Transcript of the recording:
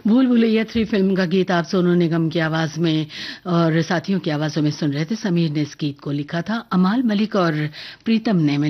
भूल भुलैया 3 फिल्म का गीत आप सोनू निगम की आवाज में और साथियों की आवाजों में सुन रहे थे। समीर ने इस गीत को लिखा था, अमाल मलिक और प्रीतम ने